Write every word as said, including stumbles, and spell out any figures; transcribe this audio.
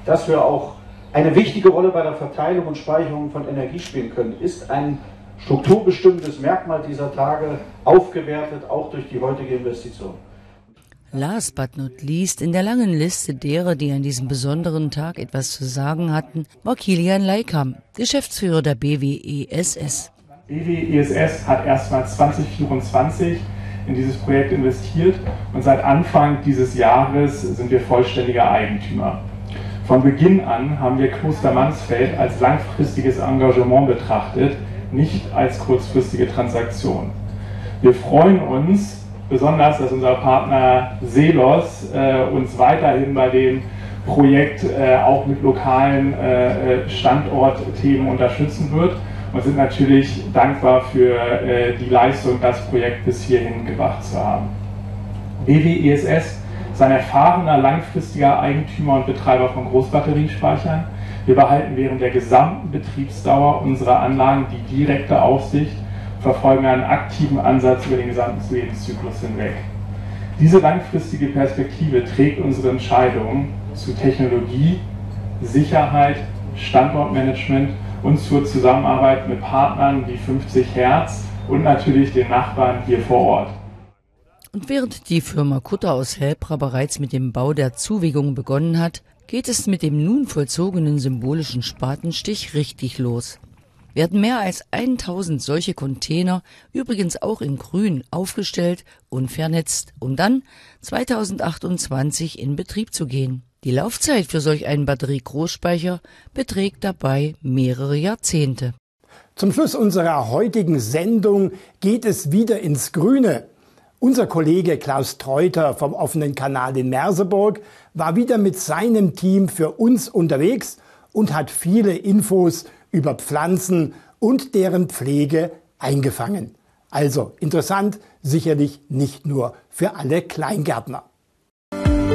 dass wir auch eine wichtige Rolle bei der Verteilung und Speicherung von Energie spielen können, ist ein strukturbestimmtes Merkmal dieser Tage, aufgewertet auch durch die heutige Investition. Last but not least in der langen Liste derer, die an diesem besonderen Tag etwas zu sagen hatten, war Kilian Leikam, Geschäftsführer der B W E S S. B W E S S hat erstmals zwanzig vierundzwanzig in dieses Projekt investiert und seit Anfang dieses Jahres sind wir vollständiger Eigentümer. Von Beginn an haben wir Kloster Mansfeld als langfristiges Engagement betrachtet, nicht als kurzfristige Transaktion. Wir freuen uns besonders, dass unser Partner Selos äh, uns weiterhin bei dem Projekt äh, auch mit lokalen äh, Standortthemen unterstützen wird und sind natürlich dankbar für äh, die Leistung, das Projekt bis hierhin gebracht zu haben. B W E S S ist ein erfahrener, langfristiger Eigentümer und Betreiber von Großbatteriespeichern. Wir behalten während der gesamten Betriebsdauer unserer Anlagen die direkte Aufsicht und verfolgen einen aktiven Ansatz über den gesamten Lebenszyklus hinweg. Diese langfristige Perspektive trägt unsere Entscheidungen zu Technologie, Sicherheit, Standortmanagement und zur Zusammenarbeit mit Partnern wie fünfzig Hertz und natürlich den Nachbarn hier vor Ort. Und während die Firma Kutter aus Helbra bereits mit dem Bau der Zuwägung begonnen hat, geht es mit dem nun vollzogenen symbolischen Spatenstich richtig los. Werden mehr als tausend solche Container, übrigens auch in grün, aufgestellt und vernetzt, um dann zweitausendachtundzwanzig in Betrieb zu gehen. Die Laufzeit für solch einen Batterie-Großspeicher beträgt dabei mehrere Jahrzehnte. Zum Schluss unserer heutigen Sendung geht es wieder ins Grüne. Unser Kollege Klaus Treuter vom offenen Kanal in Merseburg war wieder mit seinem Team für uns unterwegs und hat viele Infos über Pflanzen und deren Pflege eingefangen. Also interessant, sicherlich nicht nur für alle Kleingärtner.